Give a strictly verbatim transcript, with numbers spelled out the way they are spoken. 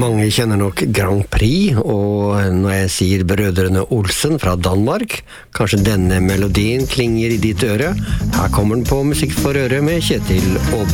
Mange kjenner nok Grand Prix, og når jeg sier Brødrene Olsen fra Danmark, kanskje denne melodien klinger i ditt øre. Her kommer den på Musikk for øre med Kjetil og